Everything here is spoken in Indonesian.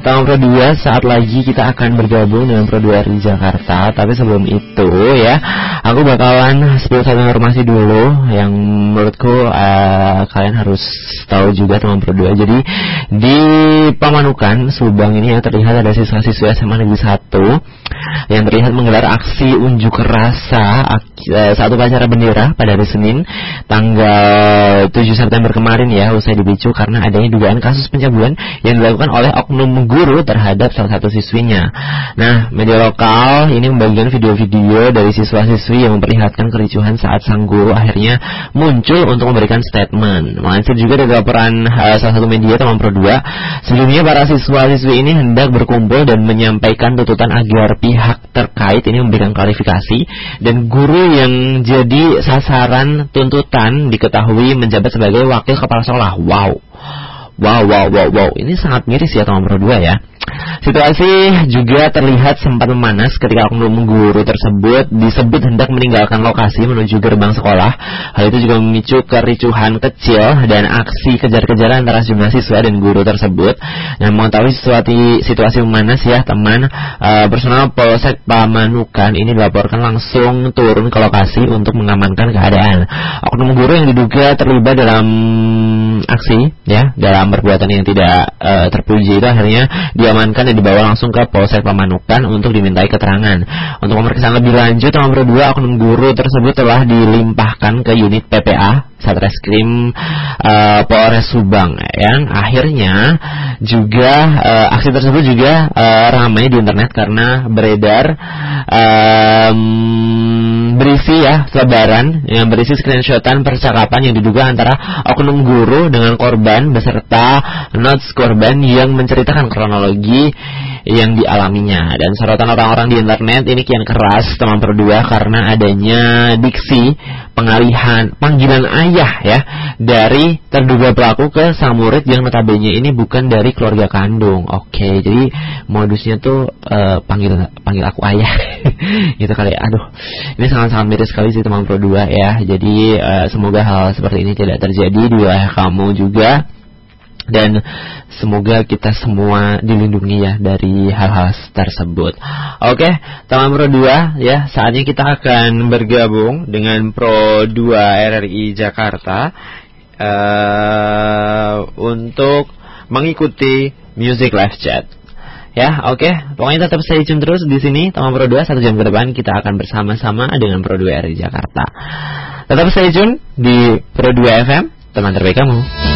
Tahun Pro 2 saat lagi kita akan bergabung dengan Pro 2 RI Jakarta. Tapi sebelum itu ya, aku bakalan spill satu informasi dulu yang menurutku kalian harus tahu juga teman Pro 2. Jadi di Pamanukan, Subang ini yang terlihat ada siswa-siswi SMA Negeri 1 yang terlihat menggelar aksi unjuk rasa saat upacara bendera pada hari Senin tanggal 7 September kemarin ya, usai dipicu karena adanya dugaan kasus pencabulan yang dilakukan oleh oknum guru terhadap salah satu siswinya. Nah, media lokal ini membagikan video-video dari siswa-siswi yang memperlihatkan kericuhan saat sang guru akhirnya muncul untuk memberikan statement. Melansir juga dari laporan salah satu media teman Pro 2, sebelumnya para siswa-siswi ini hendak berkumpul dan menyampaikan tuntutan agar pihak terkait ini memberikan klarifikasi, dan guru yang jadi sasaran tuntutan diketahui menjabat sebagai wakil kepala sekolah. Wow, ini sangat miris ya teman Pro 2 ya. Situasi juga terlihat sempat memanas ketika oknum guru tersebut disebut hendak meninggalkan lokasi menuju gerbang sekolah. Hal itu juga memicu kericuhan kecil dan aksi kejar-kejaran antara sejumlah siswa dan guru tersebut. Nah, mengetahui situasi memanas ya teman, personal Polsek Pamanukan ini dilaporkan langsung turun ke lokasi untuk mengamankan keadaan. Oknum guru yang diduga terlibat dalam aksi ya, dalam perbuatan yang tidak terpuji itu akhirnya diamankan dan dibawa langsung ke Polsek Pamanukan untuk dimintai keterangan. Untuk pemeriksaan lebih lanjut, teman Pro 2, oknum guru tersebut telah dilimpahkan ke unit PPA Satreskrim Polres Subang. Yang akhirnya juga aksi tersebut juga ramai di internet karena beredar berisi ya selebaran yang berisi screenshotan percakapan yang diduga antara oknum guru dengan korban beserta notes korban yang menceritakan kronologi yang dialaminya. Dan sorotan orang-orang di internet ini kian keras teman Pro 2 karena adanya diksi panggilan ayah ya dari terduga pelaku ke sang murid yang notabene ini bukan dari keluarga kandung. Oke, jadi modusnya tuh panggil aku ayah gitu kali. Aduh, ini sangat-sangat miris sekali sih teman Pro 2 ya. Jadi semoga hal seperti ini tidak terjadi di wilayah kamu juga, dan semoga kita semua dilindungi ya dari hal-hal tersebut. Oke, teman Pro 2 ya, saatnya kita akan bergabung dengan Pro 2 RRI Jakarta untuk mengikuti Music Live Chat. Ya, oke. Pokoknya tetap stay tune terus di sini teman Pro 2. 1 jam ke depan kita akan bersama-sama dengan Pro 2 RRI Jakarta. Tetap stay tune di Pro 2 FM, teman terbaik kamu.